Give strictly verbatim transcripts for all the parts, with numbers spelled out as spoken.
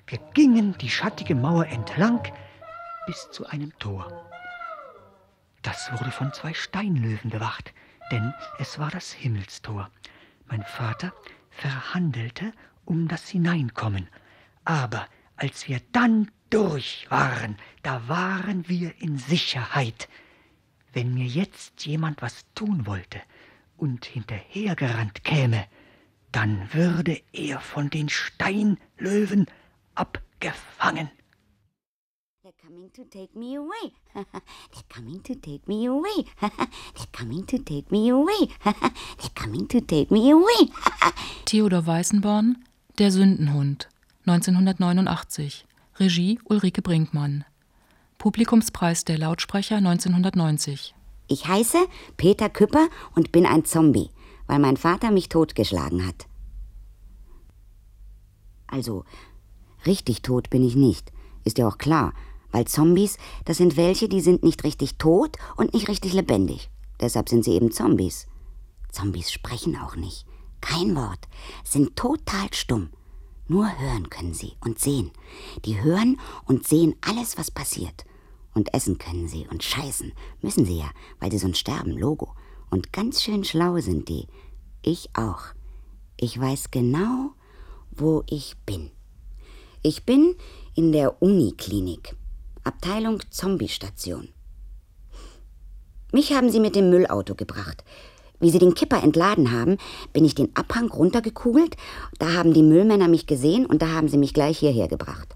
Wir gingen die schattige Mauer entlang bis zu einem Tor. Das wurde von zwei Steinlöwen bewacht, denn es war das Himmelstor. Mein Vater verhandelte um das Hineinkommen. Aber als wir dann durch waren, da waren wir in Sicherheit. Wenn mir jetzt jemand was tun wollte und hinterhergerannt käme, dann würde er von den Steinlöwen abgefangen. They're coming to take me away. They're coming to take me away. They're coming to take me away. They're coming to take me away. Theodor Weißenborn, Der Sündenhund, neunzehnhundertneunundachtzig. Regie Ulrike Brinkmann. Publikumspreis der Lautsprecher neunzehnhundertneunzig. Ich heiße Peter Küpper und bin ein Zombie, weil mein Vater mich totgeschlagen hat. Also, richtig tot bin ich nicht. Ist ja auch klar, weil Zombies, das sind welche, die sind nicht richtig tot und nicht richtig lebendig. Deshalb sind sie eben Zombies. Zombies sprechen auch nicht. Kein Wort. Sind total stumm. Nur hören können sie und sehen. Die hören und sehen alles, was passiert. Und essen können sie und scheißen. Müssen sie ja, weil sie sonst sterben, Logo. Und ganz schön schlau sind die. Ich auch. Ich weiß genau, wo ich bin. Ich bin in der Uniklinik. Abteilung Zombiestation. Mich haben sie mit dem Müllauto gebracht. Wie sie den Kipper entladen haben, bin ich den Abhang runtergekugelt. Da haben die Müllmänner mich gesehen und da haben sie mich gleich hierher gebracht.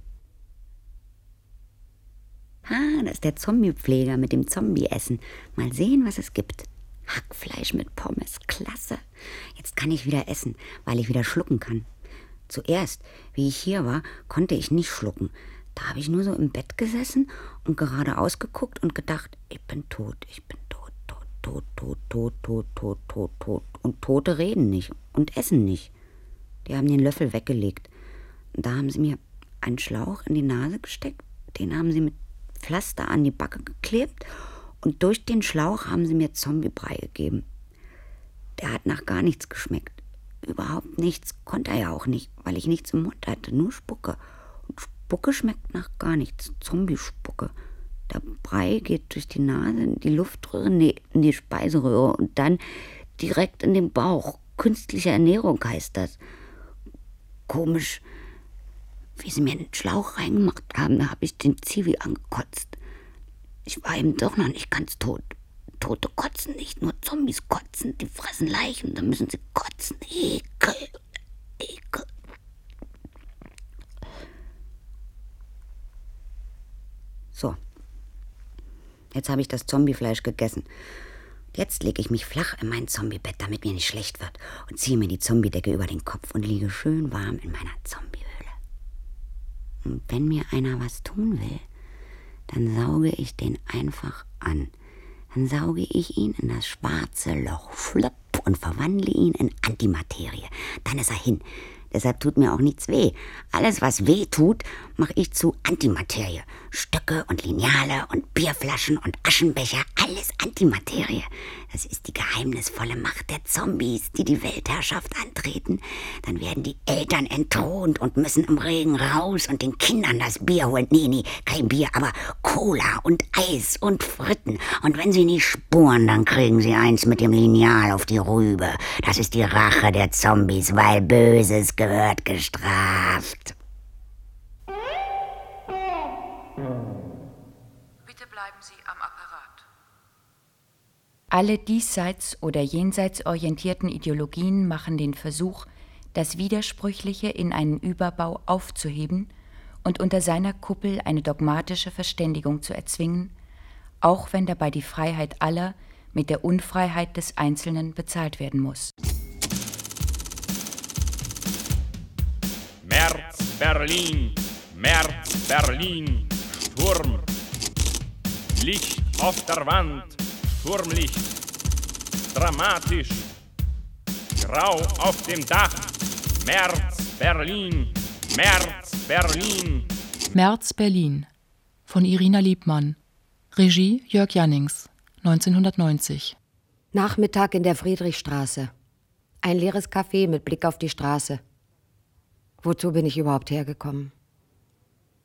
Ah, das ist der Zombiepfleger mit dem Zombie-Essen. Mal sehen, was es gibt. Hackfleisch mit Pommes, klasse. Jetzt kann ich wieder essen, weil ich wieder schlucken kann. Zuerst, wie ich hier war, konnte ich nicht schlucken. Da habe ich nur so im Bett gesessen und geradeaus geguckt und gedacht, ich bin tot, ich bin tot, tot, tot, tot, tot, tot, tot, tot, tot. Und Tote reden nicht und essen nicht. Die haben den Löffel weggelegt. Und da haben sie mir einen Schlauch in die Nase gesteckt, den haben sie mit Pflaster an die Backe geklebt und durch den Schlauch haben sie mir Zombiebrei gegeben. Der hat nach gar nichts geschmeckt. Überhaupt nichts, konnte er ja auch nicht, weil ich nichts im Mund hatte, nur Spucke. Und Spucke schmeckt nach gar nichts, Zombiespucke. Der Brei geht durch die Nase, in die Luftröhre, nee, in die Speiseröhre und dann direkt in den Bauch. Künstliche Ernährung heißt das. Komisch. Wie sie mir einen Schlauch reingemacht haben, da habe ich den Zivi angekotzt. Ich war eben doch noch nicht ganz tot. Tote kotzen nicht, nur Zombies kotzen. Die fressen Leichen, da müssen sie kotzen. Ekel, Ekel. So. Jetzt habe ich das Zombiefleisch gegessen. Jetzt lege ich mich flach in mein Zombiebett, damit mir nicht schlecht wird, und ziehe mir die Zombiedecke über den Kopf und liege schön warm in meiner Zombiehöhle. Und wenn mir einer was tun will, dann sauge ich den einfach an. Dann sauge ich ihn in das schwarze Loch, schlupp, und verwandle ihn in Antimaterie. Dann ist er hin. Deshalb tut mir auch nichts weh. Alles, was weh tut, mache ich zu Antimaterie. Stöcke und Lineale und Bierflaschen und Aschenbecher, alles Antimaterie. Das ist die geheimnisvolle Macht der Zombies, die die Weltherrschaft antreten. Dann werden die Eltern entthront und müssen im Regen raus und den Kindern das Bier holen. Nee, nee, kein Bier, aber Cola und Eis und Fritten. Und wenn sie nicht spuren, dann kriegen sie eins mit dem Lineal auf die Rübe. Das ist die Rache der Zombies, weil Böses gehört gestraft. Bitte bleiben Sie am Apparat. Alle diesseits oder jenseits orientierten Ideologien machen den Versuch, das Widersprüchliche in einen Überbau aufzuheben und unter seiner Kuppel eine dogmatische Verständigung zu erzwingen, auch wenn dabei die Freiheit aller mit der Unfreiheit des Einzelnen bezahlt werden muss. März, Berlin, März, Berlin, Sturm. Licht auf der Wand, Sturmlicht. Dramatisch, grau auf dem Dach. März, Berlin, März, Berlin. März, Berlin von Irina Liebmann. Regie Jörg Jannings, neunzehnhundertneunzig. Nachmittag in der Friedrichstraße. Ein leeres Café mit Blick auf die Straße. Wozu bin ich überhaupt hergekommen?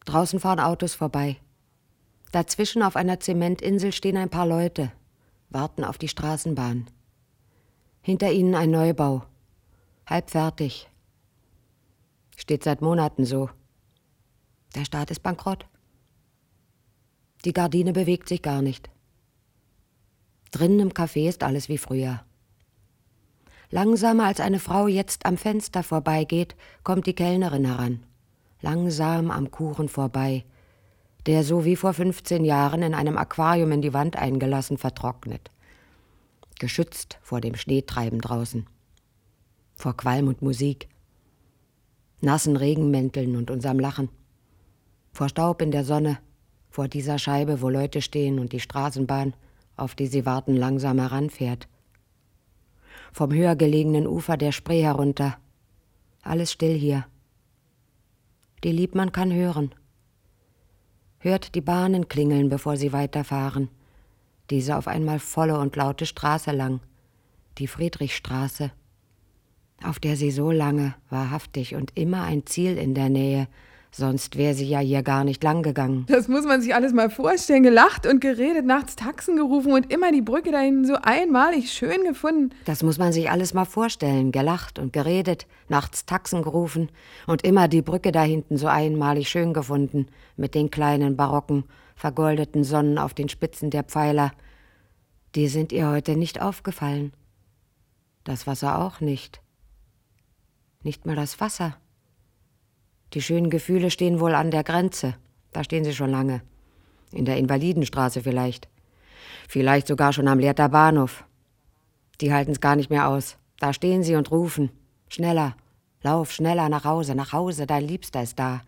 Draußen fahren Autos vorbei. Dazwischen auf einer Zementinsel stehen ein paar Leute, warten auf die Straßenbahn. Hinter ihnen ein Neubau, halb fertig. Steht seit Monaten so. Der Staat ist bankrott. Die Gardine bewegt sich gar nicht. Drinnen im Café ist alles wie früher. Langsamer als eine Frau jetzt am Fenster vorbeigeht, kommt die Kellnerin heran. Langsam am Kuchen vorbei, der so wie vor fünfzehn Jahren in einem Aquarium in die Wand eingelassen vertrocknet. Geschützt vor dem Schneetreiben draußen. Vor Qualm und Musik. Nassen Regenmänteln und unserem Lachen. Vor Staub in der Sonne, vor dieser Scheibe, wo Leute stehen und die Straßenbahn, auf die sie warten, langsam heranfährt. Vom höher gelegenen Ufer der Spree herunter. Alles still hier. Die Liebmann kann hören. Hört die Bahnen klingeln, bevor sie weiterfahren. Diese auf einmal volle und laute Straße lang. Die Friedrichstraße, auf der sie so lange, wahrhaftig und immer ein Ziel in der Nähe, sonst wäre sie ja hier gar nicht lang gegangen. Das muss man sich alles mal vorstellen. Gelacht und geredet, nachts Taxen gerufen und immer die Brücke da hinten so einmalig schön gefunden. Das muss man sich alles mal vorstellen. Gelacht und geredet, nachts Taxen gerufen und immer die Brücke da hinten so einmalig schön gefunden, mit den kleinen barocken, vergoldeten Sonnen auf den Spitzen der Pfeiler. Die sind ihr heute nicht aufgefallen. Das Wasser auch nicht. Nicht mal das Wasser. Die schönen Gefühle stehen wohl an der Grenze. Da stehen sie schon lange. In der Invalidenstraße vielleicht. Vielleicht sogar schon am Lehrter Bahnhof. Die halten's gar nicht mehr aus. Da stehen sie und rufen. Schneller, lauf schneller nach Hause, nach Hause, dein Liebster ist da.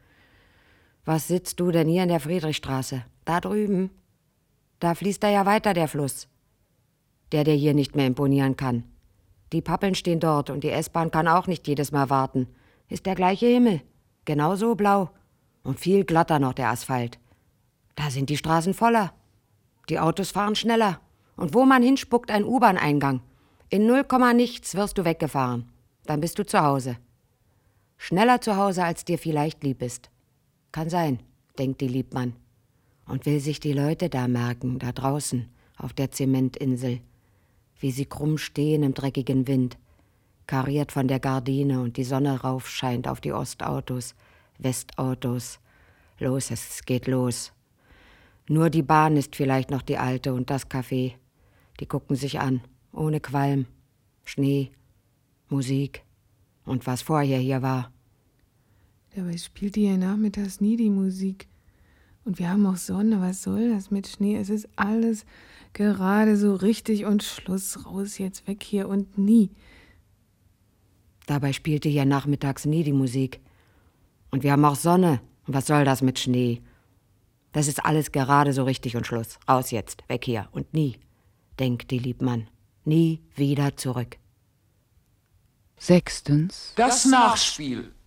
Was sitzt du denn hier in der Friedrichstraße? Da drüben. Da fließt da ja weiter der Fluss. Der dir hier nicht mehr imponieren kann. Die Pappeln stehen dort und die S-Bahn kann auch nicht jedes Mal warten. Ist der gleiche Himmel. Genauso blau. Und viel glatter noch der Asphalt. Da sind die Straßen voller. Die Autos fahren schneller. Und wo man hinspuckt, ein U-Bahn-Eingang. In null Komma nichts wirst du weggefahren. Dann bist du zu Hause. Schneller zu Hause, als dir vielleicht lieb ist. Kann sein, denkt die Liebmann. Und will sich die Leute da merken, da draußen, auf der Zementinsel. Wie sie krumm stehen im dreckigen Wind. Kariert von der Gardine und die Sonne rauf scheint auf die Ostautos, Westautos. Los, es geht los. Nur die Bahn ist vielleicht noch die alte und das Café. Die gucken sich an, ohne Qualm, Schnee, Musik und was vorher hier war. Dabei spielt die ja nachmittags nie die Musik. Und wir haben auch Sonne, was soll das mit Schnee? Es ist alles gerade so richtig und Schluss, raus jetzt, weg hier und nie. Dabei spielte hier nachmittags nie die Musik. Und wir haben auch Sonne. Und was soll das mit Schnee? Das ist alles gerade so richtig und Schluss. Raus jetzt, weg hier und nie, denkt die Liebmann, nie wieder zurück. Sechstens. Das Nachspiel.